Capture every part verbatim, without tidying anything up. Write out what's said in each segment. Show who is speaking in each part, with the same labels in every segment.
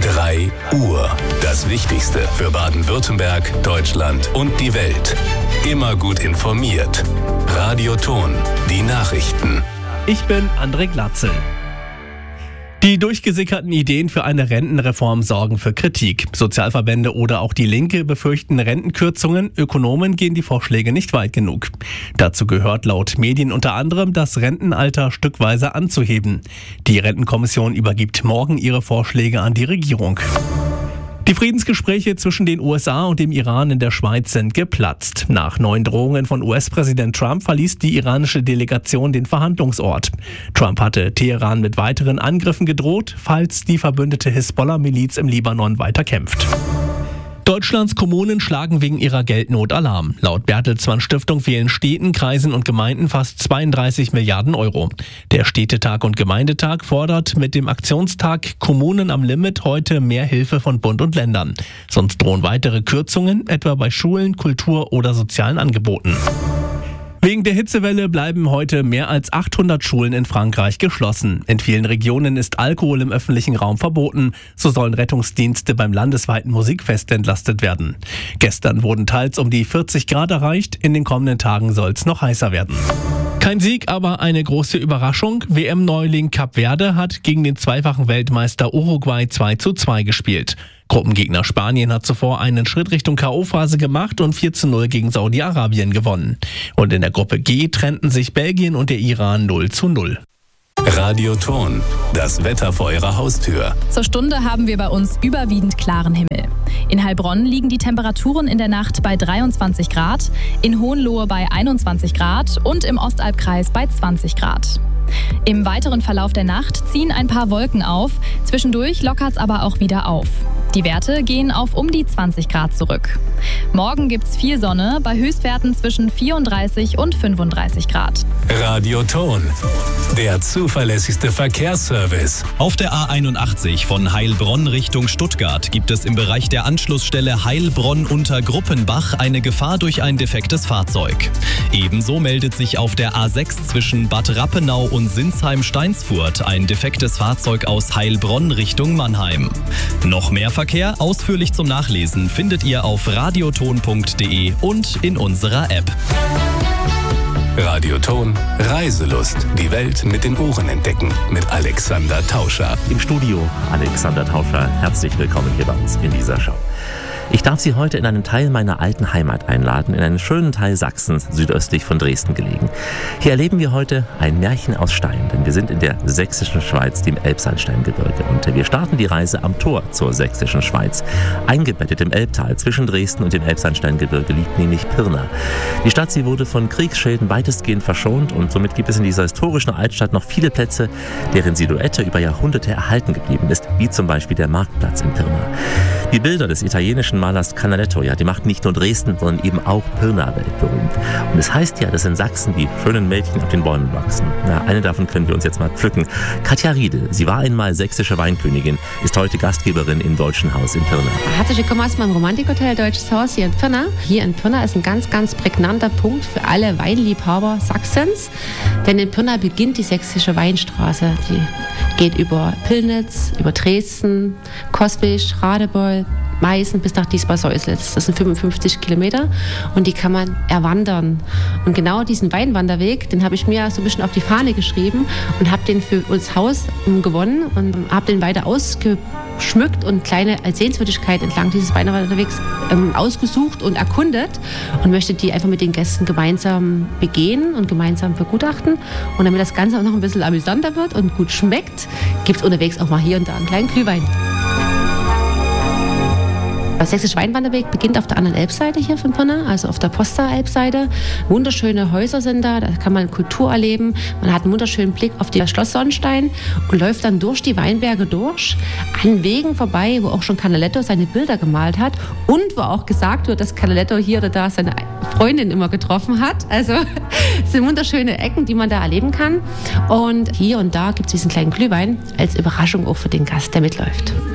Speaker 1: drei Uhr. Das Wichtigste für Baden-Württemberg, Deutschland und die Welt. Immer gut informiert. Radio Ton, die Nachrichten.
Speaker 2: Ich bin André Glatzel. Die durchgesickerten Ideen für eine Rentenreform sorgen für Kritik. Sozialverbände oder auch die Linke befürchten Rentenkürzungen. Ökonomen gehen die Vorschläge nicht weit genug. Dazu gehört laut Medien unter anderem, das Rentenalter stückweise anzuheben. Die Rentenkommission übergibt morgen ihre Vorschläge an die Regierung. Die Friedensgespräche zwischen den U S A und dem Iran in der Schweiz sind geplatzt. Nach neuen Drohungen von U S-Präsident Trump verließ die iranische Delegation den Verhandlungsort. Trump hatte Teheran mit weiteren Angriffen gedroht, falls die verbündete Hisbollah-Miliz im Libanon weiter kämpft. Deutschlands Kommunen schlagen wegen ihrer Geldnot Alarm. Laut Bertelsmann Stiftung fehlen Städten, Kreisen und Gemeinden fast zweiunddreißig Milliarden Euro. Der Städtetag und Gemeindetag fordert mit dem Aktionstag Kommunen am Limit heute mehr Hilfe von Bund und Ländern. Sonst drohen weitere Kürzungen, etwa bei Schulen, Kultur oder sozialen Angeboten. Wegen der Hitzewelle bleiben heute mehr als achthundert Schulen in Frankreich geschlossen. In vielen Regionen ist Alkohol im öffentlichen Raum verboten. So sollen Rettungsdienste beim landesweiten Musikfest entlastet werden. Gestern wurden teils um die vierzig Grad erreicht. In den kommenden Tagen soll es noch heißer werden. Kein Sieg, aber eine große Überraschung. W M-Neuling Kap Verde hat gegen den zweifachen Weltmeister Uruguay zwei zu zwei gespielt. Gruppengegner Spanien hat zuvor einen Schritt Richtung K O-Phase gemacht und vier zu null gegen Saudi-Arabien gewonnen. Und in der Gruppe G trennten sich Belgien und der Iran null zu null.
Speaker 1: Radio Ton, das Wetter vor Ihrer Haustür.
Speaker 3: Zur Stunde haben wir bei uns überwiegend klaren Himmel. In Heilbronn liegen die Temperaturen in der Nacht bei dreiundzwanzig Grad, in Hohenlohe bei einundzwanzig Grad und im Ostalbkreis bei zwanzig Grad. Im weiteren Verlauf der Nacht ziehen ein paar Wolken auf, zwischendurch lockert es aber auch wieder auf. Die Werte gehen auf um die zwanzig Grad zurück. Morgen gibt's viel Sonne, bei Höchstwerten zwischen vierunddreißig und fünfunddreißig Grad.
Speaker 1: Radio Ton, der zuverlässigste Verkehrsservice.
Speaker 4: Auf der A einundachtzig von Heilbronn Richtung Stuttgart gibt es im Bereich der Anschlussstelle Heilbronn unter Gruppenbach eine Gefahr durch ein defektes Fahrzeug. Ebenso meldet sich auf der A sechs zwischen Bad Rappenau und Sinsheim-Steinsfurt ein defektes Fahrzeug aus Heilbronn Richtung Mannheim. Noch mehr Verkehr ausführlich zum Nachlesen findet ihr auf radioton punkt de und in unserer App.
Speaker 1: Radio Ton, Reiselust. Die Welt mit den Ohren entdecken. Mit Alexander Tauscher.
Speaker 5: Im Studio Alexander Tauscher. Herzlich willkommen hier bei uns in dieser Show. Ich darf Sie heute in einen Teil meiner alten Heimat einladen, in einen schönen Teil Sachsens, südöstlich von Dresden gelegen. Hier erleben wir heute ein Märchen aus Stein, denn wir sind in der sächsischen Schweiz, dem Elbsandsteingebirge. Und wir starten die Reise am Tor zur sächsischen Schweiz. Eingebettet im Elbtal zwischen Dresden und dem Elbsandsteingebirge liegt nämlich Pirna. Die Stadt, sie wurde von Kriegsschäden weitestgehend verschont und somit gibt es in dieser historischen Altstadt noch viele Plätze, deren Silhouette über Jahrhunderte erhalten geblieben ist, wie zum Beispiel der Marktplatz in Pirna. Die Bilder des italienischen Malers Canaletto, ja, die macht nicht nur Dresden, sondern eben auch Pirna weltberühmt. Und es heißt ja, dass in Sachsen die schönen Mädchen auf den Bäumen wachsen. Na, eine davon können wir uns jetzt mal pflücken. Katja Riedel, sie war einmal sächsische Weinkönigin, ist heute Gastgeberin im Deutschen Haus in Pirna.
Speaker 6: Herzlich willkommen aus meinem Romantikhotel Deutsches Haus hier in Pirna. Hier in Pirna ist ein ganz, ganz prägnanter Punkt für alle Weinliebhaber Sachsens. Denn in Pirna beginnt die sächsische Weinstraße. Die geht über Pillnitz, über Dresden, Kospisch, Radebeul, Meißen bis nach Diesbach-Säuslitz. Das sind fünfundfünfzig Kilometer und die kann man erwandern. Und genau diesen Weinwanderweg, den habe ich mir so ein bisschen auf die Fahne geschrieben und habe den für uns Haus gewonnen und habe den weiter ausgeschmückt und kleine als Sehenswürdigkeit entlang dieses Weinwanderwegs ähm, ausgesucht und erkundet und möchte die einfach mit den Gästen gemeinsam begehen und gemeinsam begutachten. Und damit das Ganze auch noch ein bisschen amüsanter wird und gut schmeckt, gibt es unterwegs auch mal hier und da einen kleinen Glühwein. Der sächsische Weinwanderweg beginnt auf der anderen Elbseite hier von Pirna, also auf der Posta-Elbseite. Wunderschöne Häuser sind da, da kann man Kultur erleben. Man hat einen wunderschönen Blick auf das Schloss Sonnstein und läuft dann durch die Weinberge durch, an Wegen vorbei, wo auch schon Canaletto seine Bilder gemalt hat und wo auch gesagt wird, dass Canaletto hier oder da seine Freundin immer getroffen hat. Also es sind wunderschöne Ecken, die man da erleben kann. Und hier und da gibt es diesen kleinen Glühwein als Überraschung auch für den Gast, der mitläuft.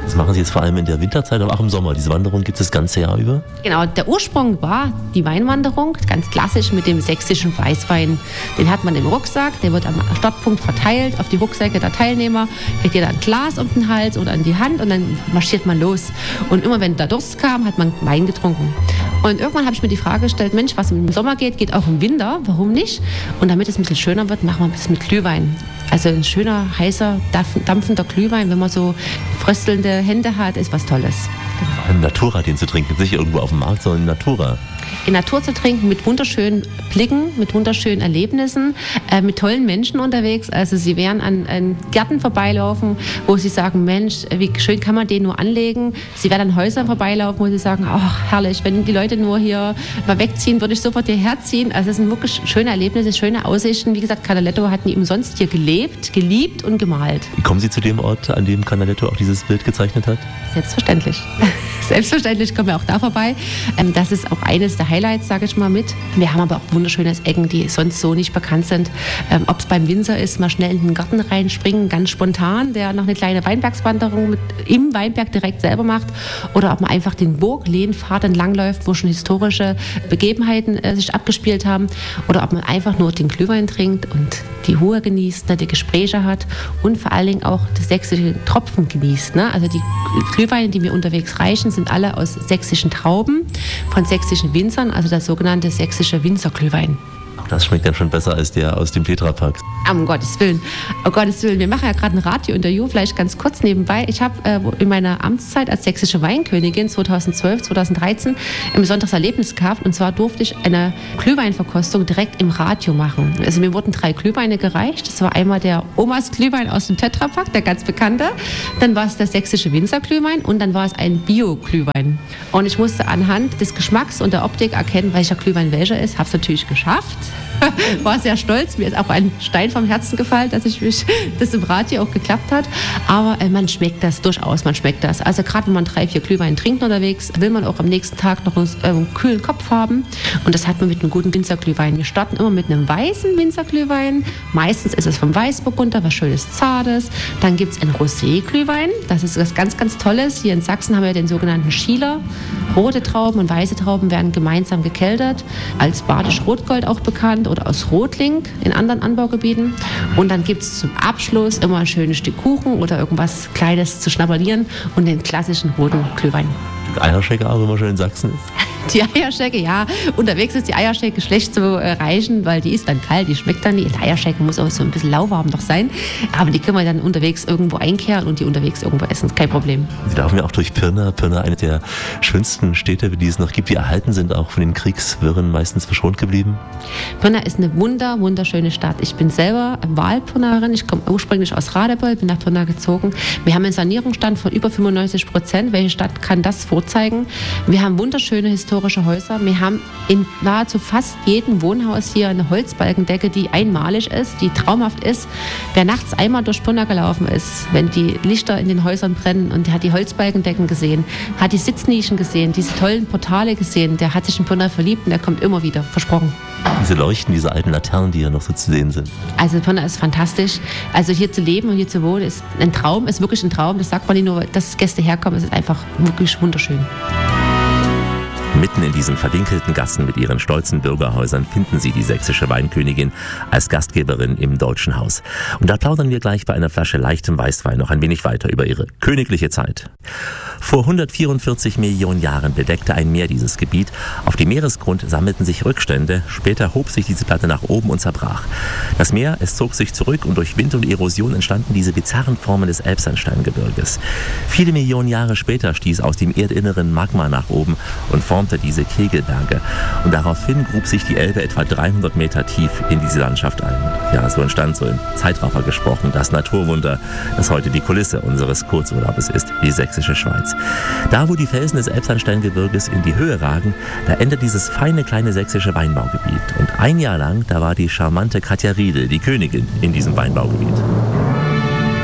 Speaker 5: Das machen Sie jetzt vor allem in der Winterzeit, aber auch im Sommer. Diese Wanderung gibt es das ganze Jahr über?
Speaker 6: Genau, der Ursprung war die Weinwanderung, ganz klassisch mit dem sächsischen Weißwein. Den hat man im Rucksack, der wird am Startpunkt verteilt auf die Rucksäcke der Teilnehmer, kriegt jeder ein Glas um den Hals oder an die Hand und dann marschiert man los. Und immer wenn der Durst kam, hat man Wein getrunken. Und irgendwann habe ich mir die Frage gestellt, Mensch, was im Sommer geht, geht auch im Winter, warum nicht? Und damit es ein bisschen schöner wird, machen wir ein bisschen mit Glühwein. Also ein schöner, heißer, dampfender Glühwein, wenn man so fröstelnde Hände hat, ist was Tolles.
Speaker 5: Vor allem Natura, den zu trinken, nicht irgendwo auf dem Markt, sondern Natura.
Speaker 6: In Natur zu trinken, mit wunderschönen Blicken, mit wunderschönen Erlebnissen, äh, mit tollen Menschen unterwegs. Also Sie werden an, an Gärten vorbeilaufen, wo Sie sagen, Mensch, wie schön kann man den nur anlegen. Sie werden an Häusern vorbeilaufen, wo Sie sagen, ach herrlich, wenn die Leute nur hier mal wegziehen, würde ich sofort hierher ziehen. Also es sind wirklich schöne Erlebnisse, schöne Aussichten. Wie gesagt, Canaletto hat nie umsonst hier gelebt, geliebt und gemalt.
Speaker 5: Wie kommen Sie zu dem Ort, an dem Canaletto auch dieses Bild gezeichnet hat?
Speaker 6: Selbstverständlich. Selbstverständlich kommen wir auch da vorbei. Das ist auch eines der Highlights, sage ich mal, mit. Wir haben aber auch wunderschöne Ecken, die sonst so nicht bekannt sind. Ähm, Ob es beim Winzer ist, mal schnell in den Garten reinspringen, ganz spontan, der noch eine kleine Weinbergswanderung mit, im Weinberg direkt selber macht. Oder ob man einfach den Burglehnpfad entlangläuft, wo schon historische Begebenheiten äh, sich abgespielt haben. Oder ob man einfach nur den Glühwein trinkt und die Ruhe genießt, ne, die Gespräche hat und vor allen Dingen auch das sächsische Tropfen genießt. Ne? Also die Glühweine, die mir unterwegs reichen, sind alle aus sächsischen Trauben, von sächsischen Winzern, also das sogenannte sächsische Winzerglühwein.
Speaker 5: Das schmeckt dann schon besser als der aus dem Tetrapack.
Speaker 6: Um Gottes Willen. Um Gottes Willen. Wir machen ja gerade ein Radiointerview, vielleicht ganz kurz nebenbei. Ich habe äh, in meiner Amtszeit als sächsische Weinkönigin zweitausendzwölf, zweitausenddreizehn ein besonderes Erlebnis gehabt. Und zwar durfte ich eine Glühweinverkostung direkt im Radio machen. Also mir wurden drei Glühweine gereicht. Das war einmal der Omas Glühwein aus dem Tetrapack, der ganz bekannte. Dann war es der sächsische Winzerglühwein und dann war es ein Bio-Glühwein. Und ich musste anhand des Geschmacks und der Optik erkennen, welcher Glühwein welcher ist. Habe es natürlich geschafft. War sehr stolz. Mir ist auch ein Stein vom Herzen gefallen, dass ich mich, das im Radio auch geklappt hat. Aber äh, man schmeckt das durchaus, man schmeckt das. Also gerade wenn man drei, vier Glühwein trinkt unterwegs, will man auch am nächsten Tag noch einen, äh, einen kühlen Kopf haben. Und das hat man mit einem guten Winzerglühwein. Wir starten immer mit einem weißen Winzerglühwein. Meistens ist es vom Weißburgunder, was Schönes, Zartes. Dann gibt es einen Rosé-Glühwein. Das ist was ganz, ganz Tolles. Hier in Sachsen haben wir den sogenannten Schieler. Rote Trauben und weiße Trauben werden gemeinsam gekeltert. Als Badisch Rotgold auch bekannt oder aus Rotling in anderen Anbaugebieten. Und dann gibt es zum Abschluss immer ein schönes Stück Kuchen oder irgendwas Kleines zu schnabulieren und den klassischen roten Glühwein.
Speaker 5: Eierschecke auch, wenn man schon in Sachsen ist?
Speaker 6: Die Eierschecke, ja. Unterwegs ist die Eierschecke schlecht zu erreichen, weil die ist dann kalt, die schmeckt dann nicht. Die Eierschecke muss auch so ein bisschen lauwarm noch sein. Aber die können wir dann unterwegs irgendwo einkehren und die unterwegs irgendwo essen. Kein Problem.
Speaker 5: Sie laufen ja auch durch Pirna. Pirna, eine der schönsten Städte, die es noch gibt, die erhalten sind, auch von den Kriegswirren meistens verschont geblieben.
Speaker 6: Pirna ist eine wunder, wunderschöne Stadt. Ich bin selber Wahlpirnerin. Ich komme ursprünglich aus Radebeul, bin nach Pirna gezogen. Wir haben einen Sanierungsstand von über fünfundneunzig Prozent. Welche Stadt kann das vorzeigen? Wir haben wunderschöne historische Häuser. Wir haben in nahezu fast jedem Wohnhaus hier eine Holzbalkendecke, die einmalig ist, die traumhaft ist. Wer nachts einmal durch Pirna gelaufen ist, wenn die Lichter in den Häusern brennen und der hat die Holzbalkendecken gesehen, hat die Sitznischen gesehen, diese tollen Portale gesehen, der hat sich in Pirna verliebt und der kommt immer wieder, versprochen.
Speaker 5: Diese Leuchten, diese alten Laternen, die ja noch so zu sehen sind.
Speaker 6: Also Pirna ist fantastisch. Also hier zu leben und hier zu wohnen ist ein Traum, ist wirklich ein Traum. Das sagt man nicht nur, dass Gäste herkommen, es ist einfach wirklich wunderschön.
Speaker 5: Mitten in diesen verwinkelten Gassen mit ihren stolzen Bürgerhäusern finden Sie die sächsische Weinkönigin als Gastgeberin im Deutschen Haus. Und da plaudern wir gleich bei einer Flasche leichtem Weißwein noch ein wenig weiter über ihre königliche Zeit. Vor hundertvierundvierzig Millionen Jahren bedeckte ein Meer dieses Gebiet. Auf dem Meeresgrund sammelten sich Rückstände. Später hob sich diese Platte nach oben und zerbrach. Das Meer, es zog sich zurück und durch Wind und Erosion entstanden diese bizarren Formen des Elbsandsteingebirges. Viele Millionen Jahre später stieß aus dem Erdinneren Magma nach oben und formte diese Kegelberge. Und daraufhin grub sich die Elbe etwa dreihundert Meter tief in diese Landschaft ein. Ja, so entstand, so im Zeitraffer gesprochen, das Naturwunder, das heute die Kulisse unseres Kurzurlaubes ist, die sächsische Schweiz. Da, wo die Felsen des Elbsandsteingebirges in die Höhe ragen, da endet dieses feine kleine sächsische Weinbaugebiet. Und ein Jahr lang, da war die charmante Katja Riedel die Königin in diesem Weinbaugebiet.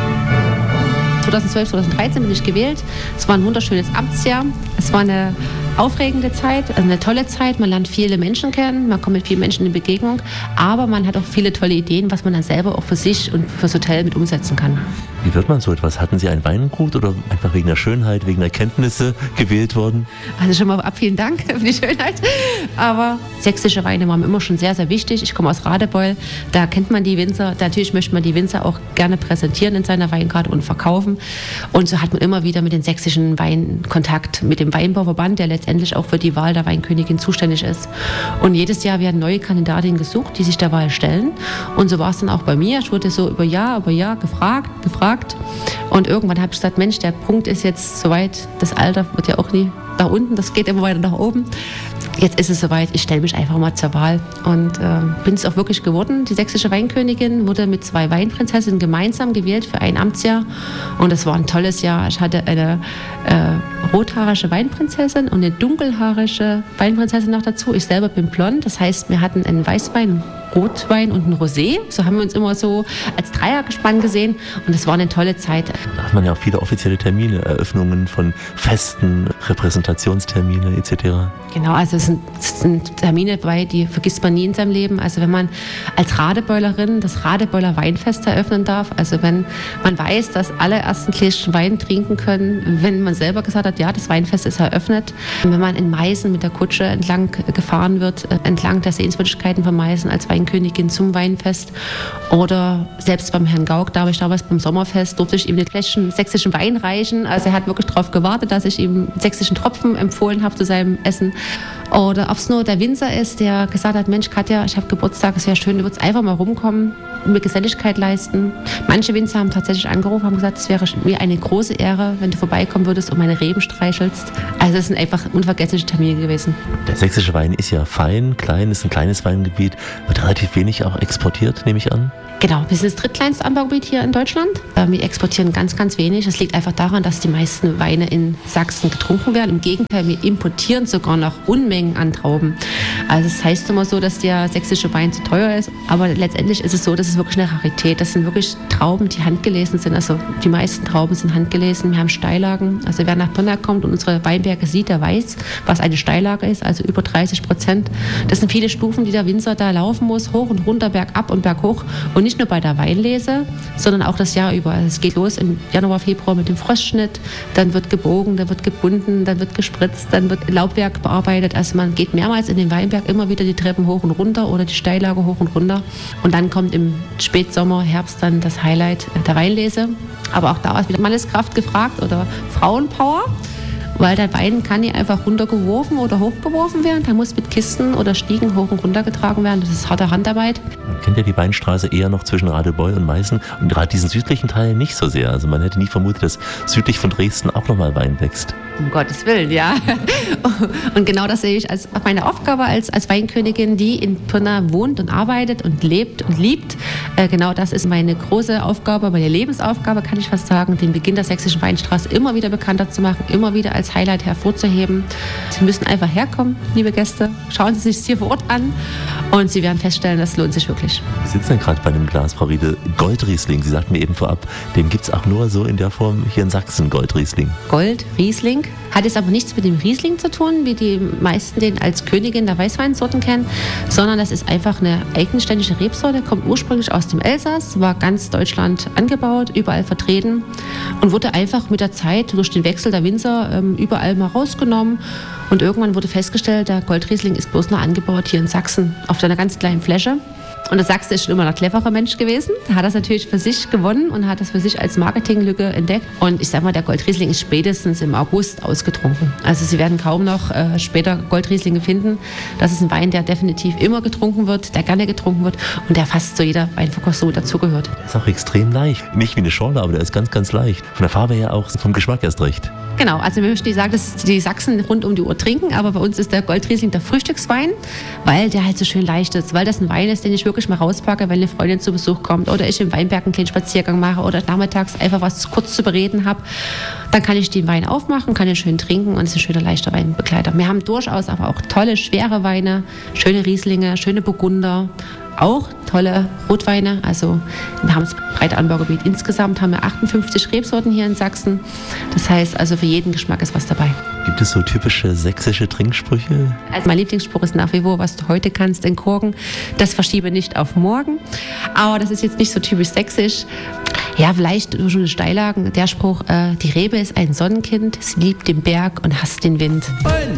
Speaker 6: zweitausendzwölf, zweitausenddreizehn bin ich gewählt. Es war ein wunderschönes Amtsjahr. Es war eine aufregende Zeit, also eine tolle Zeit. Man lernt viele Menschen kennen, man kommt mit vielen Menschen in Begegnung, aber man hat auch viele tolle Ideen, was man dann selber auch für sich und fürs Hotel mit umsetzen kann.
Speaker 5: Wie wird man so etwas? Hatten Sie ein Weingut oder einfach wegen der Schönheit, wegen der Kenntnisse gewählt worden?
Speaker 6: Also schon mal ab, vielen Dank für die Schönheit. Aber sächsische Weine waren immer schon sehr, sehr wichtig. Ich komme aus Radebeul, da kennt man die Winzer. Natürlich möchte man die Winzer auch gerne präsentieren in seiner Weinkarte und verkaufen. Und so hat man immer wieder mit den sächsischen Weinen Kontakt, mit dem Weinbauverband, der letztendlich auch für die Wahl der Weinkönigin zuständig ist. Und jedes Jahr werden neue Kandidatinnen gesucht, die sich der Wahl stellen. Und so war es dann auch bei mir. Ich wurde so über Jahr, über Jahr gefragt, gefragt. Und irgendwann habe ich gesagt, Mensch, der Punkt ist jetzt soweit, das Alter wird ja auch nie nach unten, das geht immer weiter nach oben. Jetzt ist es soweit, ich stelle mich einfach mal zur Wahl und äh, bin es auch wirklich geworden. Die sächsische Weinkönigin wurde mit zwei Weinprinzessinnen gemeinsam gewählt für ein Amtsjahr und es war ein tolles Jahr. Ich hatte eine äh, rothaarische Weinprinzessin und eine dunkelhaarige Weinprinzessin noch dazu. Ich selber bin blond, das heißt, wir hatten einen Weißwein, Rotwein und ein Rosé. So haben wir uns immer so als Dreiergespann gesehen und es war eine tolle Zeit.
Speaker 5: Da hat man ja auch viele offizielle Termine, Eröffnungen von Festen, Repräsentationstermine et cetera.
Speaker 6: Genau, also es sind, es sind Termine dabei, die vergisst man nie in seinem Leben. Also wenn man als Radebeulerin das Radebeuler Weinfest eröffnen darf, also wenn man weiß, dass alle ersten Gläschen Wein trinken können, wenn man selber gesagt hat, ja, das Weinfest ist eröffnet. Wenn man in Meißen mit der Kutsche entlang gefahren wird, entlang der Sehenswürdigkeiten von Meißen als Weinkönigin zum Weinfest oder selbst beim Herrn Gauck, da habe ich damals beim Sommerfest, durfte ich ihm eine Fläschchen sächsischen Wein reichen. Also er hat wirklich darauf gewartet, dass ich ihm sächsischen Tropfen empfohlen habe zu seinem Essen. Oder ob es nur der Winzer ist, der gesagt hat, Mensch Katja, ich habe Geburtstag, es wäre schön, du würdest einfach mal rumkommen, mir Geselligkeit leisten. Manche Winzer haben tatsächlich angerufen, haben gesagt, es wäre mir eine große Ehre, wenn du vorbeikommen würdest und meine Reben streichelst. Also es sind einfach unvergessliche Termine gewesen.
Speaker 5: Der sächsische Wein ist ja fein, klein, ist ein kleines Weingebiet, wird relativ wenig auch exportiert, nehme ich an.
Speaker 6: Genau, wir sind das drittkleinste Anbaugebiet hier in Deutschland. Wir exportieren ganz, ganz wenig. Das liegt einfach daran, dass die meisten Weine in Sachsen getrunken werden. Im Gegenteil, wir importieren sogar noch Unmengen an Trauben. Also es heißt immer so, dass der sächsische Wein zu teuer ist. Aber letztendlich ist es so, dass es wirklich eine Rarität. Das sind wirklich Trauben, die handgelesen sind. Also die meisten Trauben sind handgelesen. Wir haben Steillagen. Also wer nach Pirna kommt und unsere Weinberge sieht, der weiß, was eine Steillage ist. Also über dreißig Prozent. Das sind viele Stufen, die der Winzer da laufen muss. Hoch und runter, bergab und berghoch. Und nicht nur bei der Weinlese, sondern auch das Jahr über. Also es geht los im Januar, Februar mit dem Frostschnitt, dann wird gebogen, dann wird gebunden, dann wird gespritzt, dann wird Laubwerk bearbeitet. Also man geht mehrmals in den Weinberg immer wieder die Treppen hoch und runter oder die Steillage hoch und runter. Und dann kommt im Spätsommer, Herbst dann das Highlight der Weinlese. Aber auch da ist wieder Manneskraft gefragt oder Frauenpower. Weil der Wein kann nicht einfach runtergeworfen oder hochgeworfen werden. Der muss mit Kisten oder Stiegen hoch und runter getragen werden. Das ist harte Handarbeit.
Speaker 5: Man kennt ja die Weinstraße eher noch zwischen Radebeul und Meißen und gerade diesen südlichen Teil nicht so sehr. Also man hätte nie vermutet, dass südlich von Dresden auch nochmal Wein wächst.
Speaker 6: Um Gottes Willen, ja. Und genau das sehe ich als meine Aufgabe als, als Weinkönigin, die in Pirna wohnt und arbeitet und lebt und liebt. Äh, genau das ist meine große Aufgabe, meine Lebensaufgabe, kann ich fast sagen, den Beginn der sächsischen Weinstraße immer wieder bekannter zu machen, immer wieder als Highlight hervorzuheben. Sie müssen einfach herkommen, liebe Gäste. Schauen Sie sich es hier vor Ort an und Sie werden feststellen, das lohnt sich wirklich.
Speaker 5: Wir sitzen ja gerade bei einem Glas, Frau Riede, Goldriesling. Sie sagten mir eben vorab, den gibt es auch nur so in der Form hier in Sachsen, Goldriesling.
Speaker 6: Goldriesling hat jetzt aber nichts mit dem Riesling zu tun, wie die meisten den als Königin der Weißweinsorten kennen, sondern das ist einfach eine eigenständige Rebsorte, kommt ursprünglich aus dem Elsass, war ganz Deutschland angebaut, überall vertreten und wurde einfach mit der Zeit durch den Wechsel der Winzer ähm, überall mal rausgenommen. Und irgendwann wurde festgestellt, der Goldriesling ist bloß noch angebaut hier in Sachsen auf einer ganz kleinen Fläche. Und der Sachse ist schon immer ein cleverer Mensch gewesen. Da hat das natürlich für sich gewonnen und hat das für sich als Marketinglücke entdeckt. Und ich sag mal, der Goldriesling ist spätestens im August ausgetrunken. Also Sie werden kaum noch äh, später Goldrieslinge finden. Das ist ein Wein, der definitiv immer getrunken wird, der gerne getrunken wird und der fast zu jeder Weinverkostung dazugehört.
Speaker 5: Der ist auch extrem leicht. Nicht wie eine Schorle, aber der ist ganz, ganz leicht. Von der Farbe her auch, vom Geschmack erst recht.
Speaker 6: Genau, also wir möchten nicht sagen, dass die Sachsen rund um die Uhr trinken, aber bei uns ist der Goldriesling der Frühstückswein, weil der halt so schön leicht ist, weil das ein Wein ist, den ich wirklich mal rauspacke, wenn eine Freundin zu Besuch kommt oder ich im Weinberg einen kleinen Spaziergang mache oder nachmittags einfach was kurz zu bereden habe. Dann kann ich den Wein aufmachen, kann ihn schön trinken und es ist ein schöner, leichter Weinbegleiter. Wir haben durchaus aber auch tolle, schwere Weine, schöne Rieslinge, schöne Burgunder, auch tolle Rotweine. Also wir haben das breite Anbaugebiet. Insgesamt haben wir achtundfünfzig Rebsorten hier in Sachsen. Das heißt also, für jeden Geschmack ist was dabei.
Speaker 5: Gibt es so typische sächsische Trinksprüche?
Speaker 6: Also mein Lieblingsspruch ist nach wie vor, was du heute kannst entkorken, das verschiebe nicht auf morgen. Aber das ist jetzt nicht so typisch sächsisch. Ja, vielleicht schon eine Steillagen. Der Spruch, äh, die Rebe ist ein Sonnenkind, sie liebt den Berg und hasst den Wind.
Speaker 7: Ein